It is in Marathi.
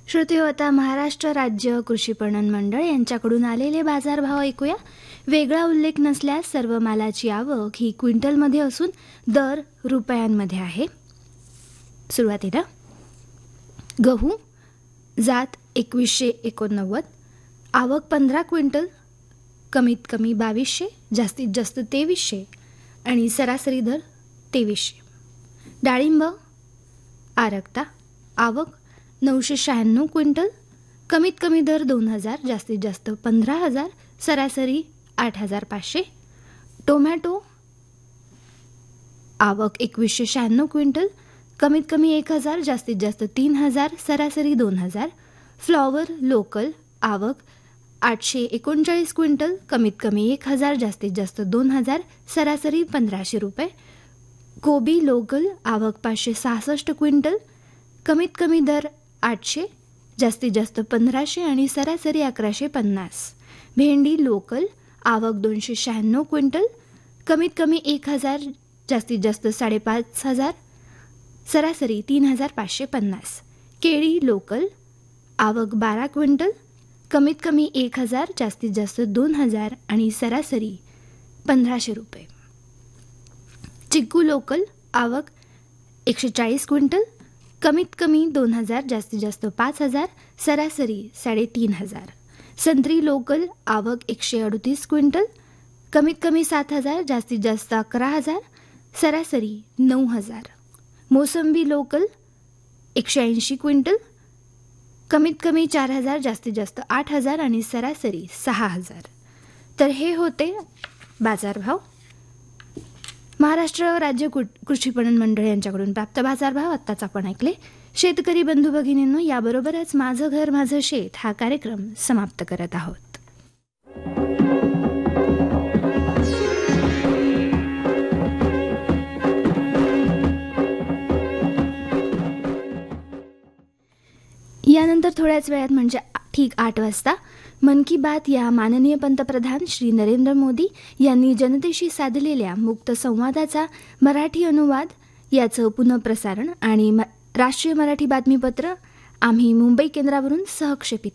श्रोते हो, आता महाराष्ट्र राज्य कृषी पणन मंडळ यांच्याकडून आलेले बाजारभाव ऐकूया. वेगळा उल्लेख नसल्यास सर्व मालाची आवक ही क्विंटलमध्ये असून दर रुपयांमध्ये आहे. सुरुवातीला गहू जात 2189, आवक 15 क्विंटल, कमीत कमी 2200, जास्तीत जास्त 2300 आणि सरासरी दर 2300. डाळिंब आरक्ता, आवक 996 क्विंटल, कमीत कमी दर 2000, जास्तीत जास्त 15000, सरासरी 8500. टोमॅटो आवक 2196 क्विंटल, कमीत कमी 1000, जास्तीत जास्त 3000, सरासरी 2000. फ्लॉवर लोकल, आवक 839 क्विंटल, कमीत कमी 1000, जास्तीत जास्त 2000, सरासरी 1500 रुपये. कोबी लोकल, आवक 566 क्विंटल, कमीत कमी दर 800, जास्तीत जास्त 1500 आणि सरासरी 1150. भेंडी लोकल, आवक 296 क्विंटल, कमीत कमी 1000, जास्तीत जास्त 5500, सरासरी 3550. केळी लोकल, आवक 12 क्विंटल, कमीत कमी 1000, जास्तीत जास्त 2000 आणि सरासरी 1500 रुपये. चिक्कू लोकल, आवक 140 क्विंटल, कमीत कमी 2000, जास्तीत जास्त 5000, सरासरी 3500. संत्री लोकल, आवक 138 क्विंटल, कमीत कमी 7000, जास्तीत जास्त 11000, सरासरी 9000. मोसंबी लोकल 180 क्विंटल, कमीत कमी 4000, जास्तीत जास्त 8000 आणि सरासरी 6000. तर हे होते बाजारभाव. महाराष्ट्र राज्य कृषी पणन मंडळ यांच्याकडून प्राप्त बाजारभाव आत्ताच आपण ऐकले. शेतकरी बंधू भगिनींनो, याबरोबरच माझं घर माझं शेत हा कार्यक्रम समाप्त करत आहोत. यानंतर थोड्याच वेळात म्हणजे ठीक 8 वाजता मन की बात या माननीय पंतप्रधान श्री नरेंद्र मोदी यांनी जनतेशी साधलेल्या मुक्त संवादाचा मराठी अनुवाद याचं पुनःप्रसारण आणि राष्ट्रीय मराठी बातमीपत्र आम्ही मुंबई केंद्रावरून सहक्षेपित